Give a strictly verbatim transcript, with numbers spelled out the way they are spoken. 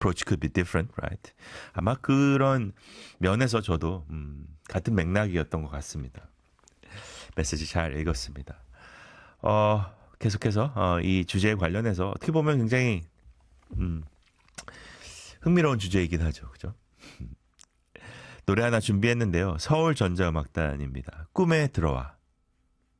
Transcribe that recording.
approach could be different, right? 아마 그런 면에서 저도 음, 같은 맥락이었던 것 같습니다. 메시지 잘 읽었습니다. 어, 계속해서 어, 이 주제에 관련해서 어떻게 보면 굉장히 음, 흥미로운 주제이긴 하죠. 그죠? 노래 하나 준비했는데요. 서울전자음악단입니다. 꿈에 들어와.